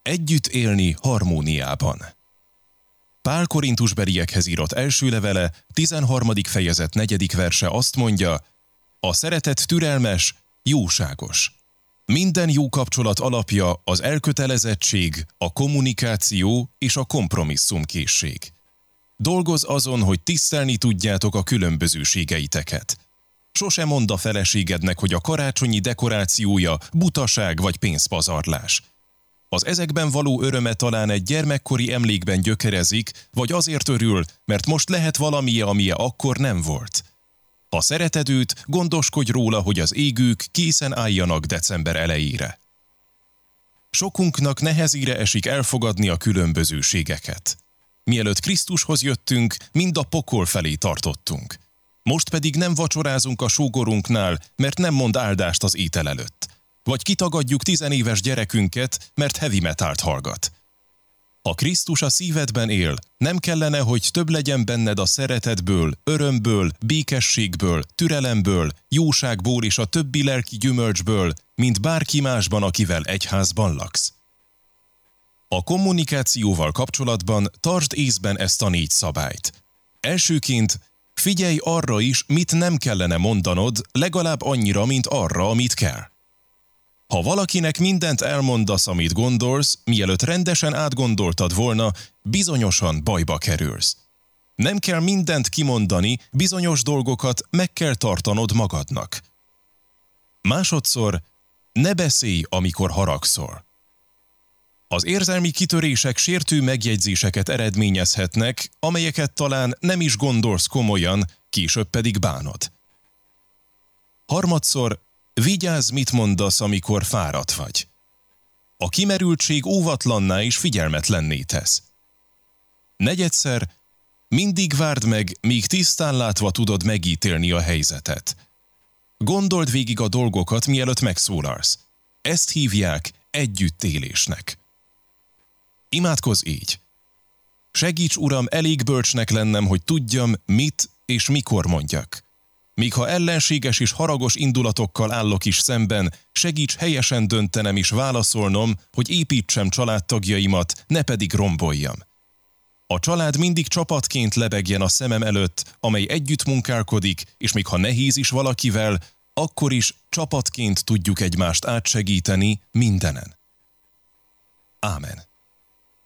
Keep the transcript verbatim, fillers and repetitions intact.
Együtt élni harmóniában. Pál Korintusbeliekhez írott első levele, tizenharmadik fejezet negyedik verse azt mondja: a szeretet türelmes, jóságos. Minden jó kapcsolat alapja az elkötelezettség, a kommunikáció és a kompromisszumkészség. Dolgozz azon, hogy tisztelni tudjátok a különbözőségeiteket. Sose mondd a feleségednek, hogy a karácsonyi dekorációja butaság vagy pénzpazarlás. Az ezekben való öröme talán egy gyermekkori emlékben gyökerezik, vagy azért örül, mert most lehet valamije, amije akkor nem volt. Ha szereted őt, gondoskodj róla, hogy az égők készen álljanak december elejére. Sokunknak nehezére esik elfogadni a különbözőségeket. Mielőtt Krisztushoz jöttünk, mind a pokol felé tartottunk. Most pedig nem vacsorázunk a sógorunknál, mert nem mond áldást az étel előtt. Vagy kitagadjuk tizenéves gyerekünket, mert heavy metalt hallgat. Ha Krisztus a szívedben él, nem kellene, hogy több legyen benned a szeretetből, örömből, békességből, türelemből, jóságból és a többi lelki gyümölcsből, mint bárki másban, akivel egy házban laksz. A kommunikációval kapcsolatban tartsd észben ezt a négy szabályt. Elsőként figyelj arra is, mit nem kellene mondanod, legalább annyira, mint arra, amit kell. Ha valakinek mindent elmondasz, amit gondolsz, mielőtt rendesen átgondoltad volna, bizonyosan bajba kerülsz. Nem kell mindent kimondani, bizonyos dolgokat meg kell tartanod magadnak. Másodszor, ne beszélj, amikor haragszol. Az érzelmi kitörések sértő megjegyzéseket eredményezhetnek, amelyeket talán nem is gondolsz komolyan, később pedig bánod. Harmadszor, vigyázz, mit mondasz, amikor fáradt vagy. A kimerültség óvatlanná és figyelmetlenné tesz. Negyedszer, mindig várd meg, míg tisztán látva tudod megítélni a helyzetet. Gondold végig a dolgokat, mielőtt megszólalsz. Ezt hívják együttélésnek. Imádkozz így. Segíts, Uram, elég bölcsnek lennem, hogy tudjam, mit és mikor mondjak. Míg ha ellenséges és haragos indulatokkal állok is szemben, segíts helyesen döntenem és válaszolnom, hogy építsem családtagjaimat, ne pedig romboljam. A család mindig csapatként lebegjen a szemem előtt, amely együtt munkálkodik, és még ha nehéz is valakivel, akkor is csapatként tudjuk egymást átsegíteni mindenen. Ámen.